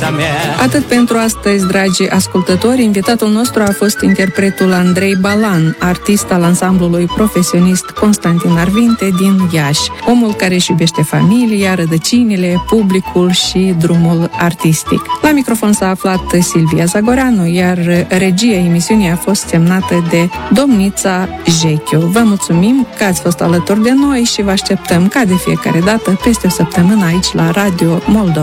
viața mea. Atât pentru astăzi, dragi ascultători. Invitatul nostru a fost interpretul Andrei Balan, artist al ansamblului profesionist Constantin Arvinte din Iași. Omul care își iubește familia, rădăcinile, publicul și drumul artistic. La microfon s-a aflat Silvia Zagoreanu, iar regia emisiunii a fost semnată de Domnița Jechiu. Vă mulțumim că ați fost alături de noi și vă așteptăm ca de fiecare dată peste o săptămână aici la Radio Moldova.